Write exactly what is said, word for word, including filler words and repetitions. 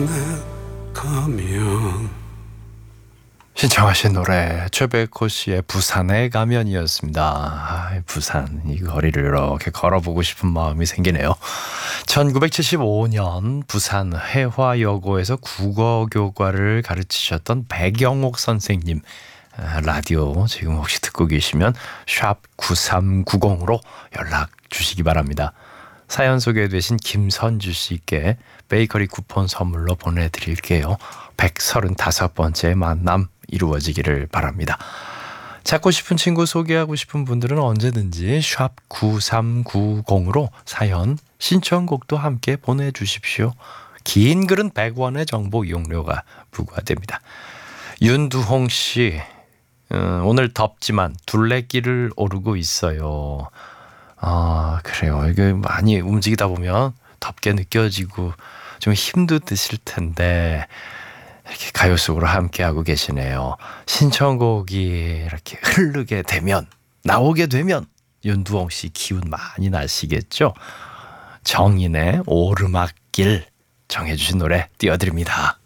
가면 신청하신 노래 최백호 씨의 부산에 가면이었습니다. 아, 부산 이 거리를 이렇게 걸어보고 싶은 마음이 생기네요. 천구백칠십오 년 부산 해화여고에서 국어교과를 가르치셨던 백영옥 선생님, 아, 라디오 지금 혹시 듣고 계시면 샵 구삼구공으로 연락 주시기 바랍니다. 사연 소개되신 김선주 씨께 베이커리 쿠폰 선물로 보내드릴게요. 백삼십오 번째 만남 이루어지기를 바랍니다. 찾고 싶은 친구, 소개하고 싶은 분들은 언제든지 샵 구삼구공으로 사연, 신청곡도 함께 보내주십시오. 긴 글은 백 원의 정보 이용료가 부과됩니다. 윤두홍 씨, 음, 오늘 덥지만 둘레길을 오르고 있어요. 아, 그래요. 이게 많이 움직이다 보면 덥게 느껴지고 좀 힘도 드실 텐데 이렇게 가요 속으로 함께하고 계시네요. 신청곡이 이렇게 흐르게 되면, 나오게 되면 윤두홍 씨 기운 많이 나시겠죠? 정인의 오르막길 정해주신 노래 띄워드립니다.